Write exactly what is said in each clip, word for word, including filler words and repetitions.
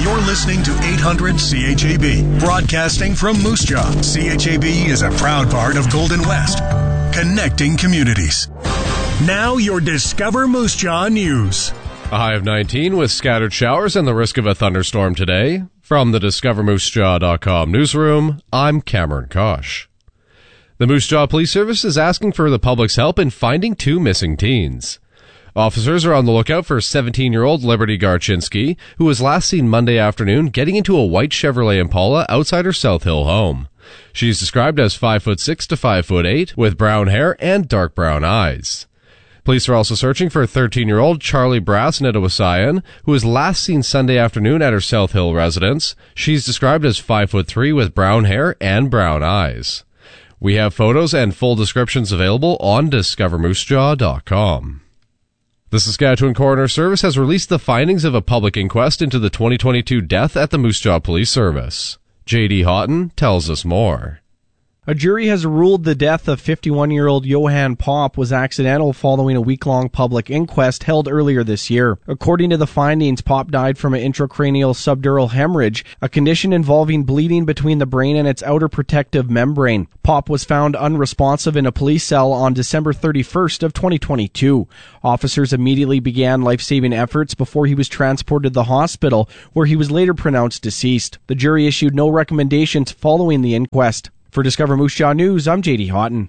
You're listening to eight hundred C H A B, broadcasting from Moose Jaw. C H A B is a proud part of Golden West, connecting communities. Now your Discover Moose Jaw news. A high of nineteen with scattered showers and the risk of a thunderstorm today. From the discover moose jaw dot com newsroom, I'm Cameron Kosh. The Moose Jaw Police Service is asking for the public's help in finding two missing teens. Officers are on the lookout for seventeen-year-old Liberty Garchinsky, who was last seen Monday afternoon getting into a white Chevrolet Impala outside her South Hill home. She's described as five foot six to five foot eight, with brown hair and dark brown eyes. Police are also searching for thirteen-year-old Charlie Brass Nedowasayan, who was last seen Sunday afternoon at her South Hill residence. She's described as five foot three with brown hair and brown eyes. We have photos and full descriptions available on discover moose jaw dot com. The Saskatchewan Coroner Service has released the findings of a public inquest into the twenty twenty-two death at the Moose Jaw Police Service. J D Houghton tells us more. A jury has ruled the death of fifty-one-year-old Johan Popp was accidental following a week-long public inquest held earlier this year. According to the findings, Popp died from an intracranial subdural hemorrhage, a condition involving bleeding between the brain and its outer protective membrane. Popp was found unresponsive in a police cell on December thirty-first of twenty twenty-two. Officers immediately began life-saving efforts before he was transported to the hospital, where he was later pronounced deceased. The jury issued no recommendations following the inquest. For Discover Moose Jaw News, I'm J D Houghton.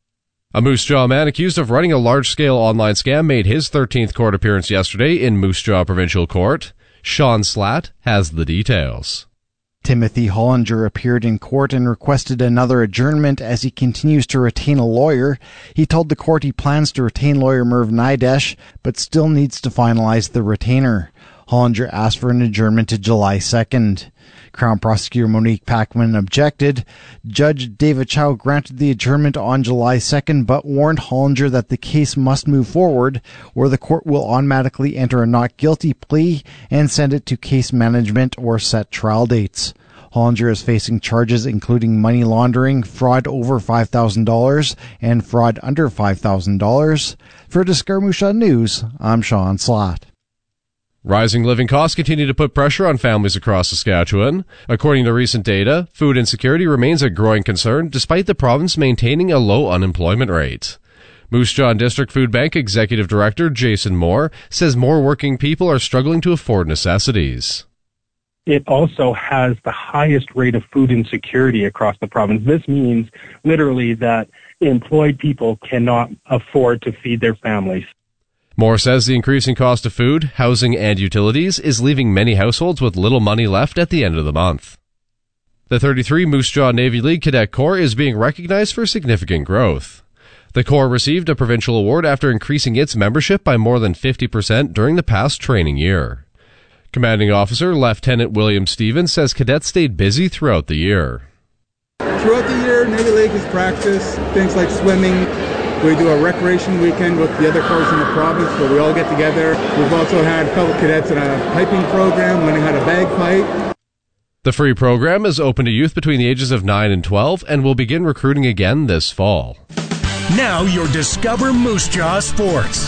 A Moose Jaw man accused of running a large-scale online scam made his thirteenth court appearance yesterday in Moose Jaw Provincial Court. Sean Slatt has the details. Timothy Hollinger appeared in court and requested another adjournment as he continues to retain a lawyer. He told the court he plans to retain lawyer Merv Nidesh, but still needs to finalize the retainer. Hollinger asked for an adjournment to July second. Crown Prosecutor Monique Packman objected. Judge David Chow granted the adjournment on July second, but warned Hollinger that the case must move forward, or the court will automatically enter a not guilty plea and send it to case management or set trial dates. Hollinger is facing charges including money laundering, fraud over five thousand dollars, and fraud under five thousand dollars. For Discover Moose Jaw News, I'm Sean Slatt. Rising living costs continue to put pressure on families across Saskatchewan. According to recent data, food insecurity remains a growing concern despite the province maintaining a low unemployment rate. Moose Jaw District Food Bank Executive Director Jason Moore says more working people are struggling to afford necessities. It also has the highest rate of food insecurity across the province. This means literally that employed people cannot afford to feed their families. Moore says the increasing cost of food, housing, and utilities is leaving many households with little money left at the end of the month. The thirty-three Moose Jaw Navy League Cadet Corps is being recognized for significant growth. The Corps received a provincial award after increasing its membership by more than fifty percent during the past training year. Commanding Officer Lieutenant William Stevens says cadets stayed busy throughout the year. Throughout the year, Navy League has practiced things like swimming. We do a recreation weekend with the other corps in the province where we all get together. We've also had fellow cadets in a piping program, learning how to bagpipe. The free program is open to youth between the ages of nine and twelve and will begin recruiting again this fall. Now your Discover Moose Jaw Sports.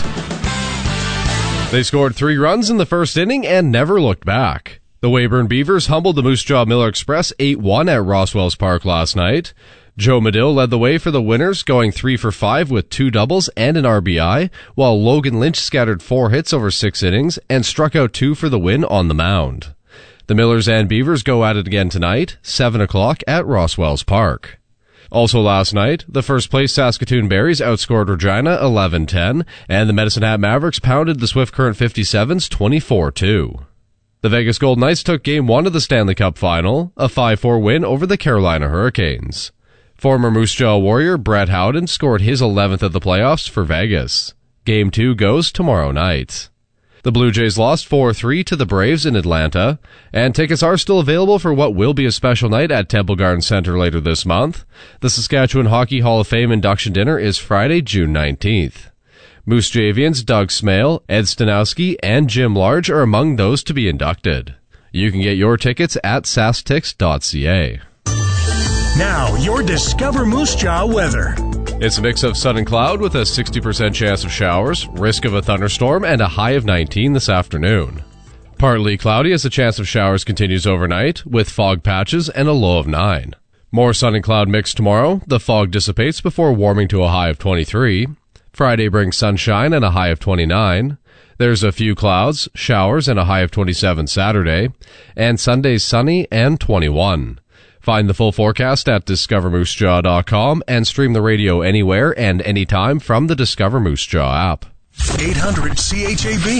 They scored three runs in the first inning and never looked back. The Weyburn Beavers humbled the Moose Jaw Miller Express eight one at Roswells Park last night. Joe Medill led the way for the winners, going three for five with two doubles and an R B I, while Logan Lynch scattered four hits over six innings and struck out two for the win on the mound. The Millers and Beavers go at it again tonight, seven o'clock at Roswells Park. Also last night, the first-place Saskatoon Berries outscored Regina eleven ten, and the Medicine Hat Mavericks pounded the Swift Current fifty-sevens twenty-four two. The Vegas Golden Knights took Game one of the Stanley Cup Final, a five four win over the Carolina Hurricanes. Former Moose Jaw Warrior Brett Howden scored his eleventh of the playoffs for Vegas. Game two goes tomorrow night. The Blue Jays lost four three to the Braves in Atlanta, and tickets are still available for what will be a special night at Temple Garden Center later this month. The Saskatchewan Hockey Hall of Fame induction dinner is Friday, June nineteenth. Moose Javians Doug Smale, Ed Stanowski, and Jim Large are among those to be inducted. You can get your tickets at sastix dot c a. Now, your Discover Moose Jaw weather. It's a mix of sun and cloud with a sixty percent chance of showers, risk of a thunderstorm, and a high of nineteen this afternoon. Partly cloudy as the chance of showers continues overnight, with fog patches and a low of nine. More sun and cloud mix tomorrow. The fog dissipates before warming to a high of twenty-three. Friday brings sunshine and a high of twenty-nine. There's a few clouds, showers, and a high of twenty-seven Saturday. And Sunday's sunny and twenty-one. Find the full forecast at discover moose jaw dot com and stream the radio anywhere and anytime from the Discover Moose Jaw app. eight hundred C H A B.